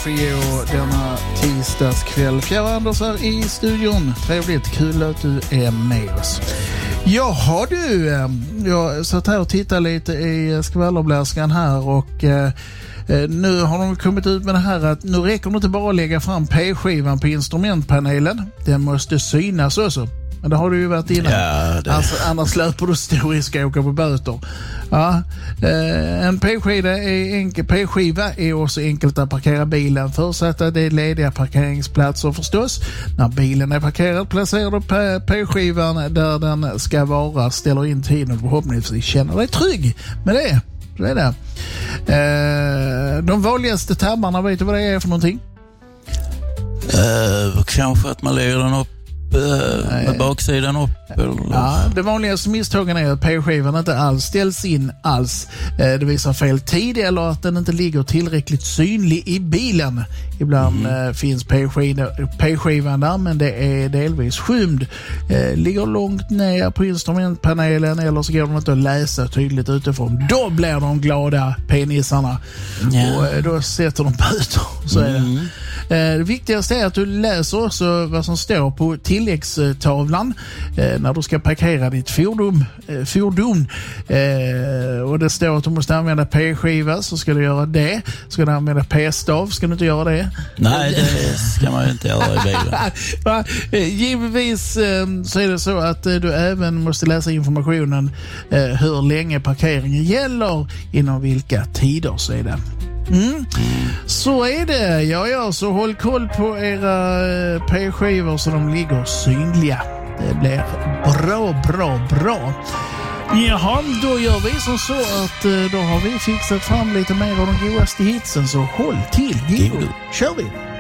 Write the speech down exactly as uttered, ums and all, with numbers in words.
Frio denna tisdagskväll. Fjärr Anders här i studion. Trevligt, kul att du är med oss. Jaha du, jag satt här och tittade lite i skvallerbläskan här och eh, nu har de kommit ut med det här att nu räcker det inte bara att lägga fram P-skivan på instrumentpanelen. Den måste synas också. Men det har du ju varit innan. Ja, det... alltså, annars löper du stor risk att åka på böter. Ja, eh, en P-skiva är, enkel, P-skiva är också enkelt att parkera bilen. Förutsatt att det är lediga parkeringsplatser förstås. När bilen är parkerad placerar du P-skivan där den ska vara. Ställer in tiden och förhoppningsvis känner dig trygg med det. Det är det. Eh, de vanligaste tabbarna, vet du vad det är för någonting? Uh, kanske att man lägger den upp med baksidan upp. Ja, det vanligaste misstagen är att P-skivan inte alls ställs in alls. Det visar fel tid eller att den inte ligger tillräckligt synlig i bilen. Ibland mm. finns P-skivan där, men det är delvis skymd. Ligger långt ner på instrumentpanelen eller så går de inte att läsa tydligt utifrån. Då blir de glada penisarna. Ja. Och då sätter de böter. Så är det. Mm. Det viktigaste är att du läser också vad som står på tilläggstavlan eh, när du ska parkera ditt fordon. Eh, fordon. Eh, och det står att du måste använda P-skiva, så ska du göra det. Ska du använda P-stav, ska du inte göra det? Nej, det ska man ju inte göra i bilen. Givetvis eh, så är det så att eh, du även måste läsa informationen eh, hur länge parkeringen gäller, inom vilka tider, så är det. Mm. Mm. Så är det. Ja, ja, så håll koll på era eh, P-skivor så de ligger synliga. Det blir bra, bra, bra. Jaha, då gör vi som så att eh, då har vi fixat fram lite mer av de godaste hitsen, så håll till. Gildo. Kör vi!